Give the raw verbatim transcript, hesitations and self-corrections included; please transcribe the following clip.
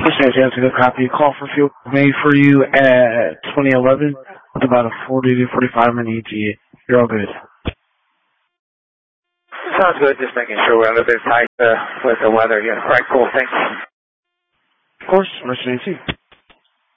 Just has a good copy. Call for fuel made for you at twenty eleven with about a forty to forty-five minute E T A. You're all good. Sounds good. Just making sure we're a little bit tight uh, with the weather here. All right, cool. Thanks. Of course, Mercedes.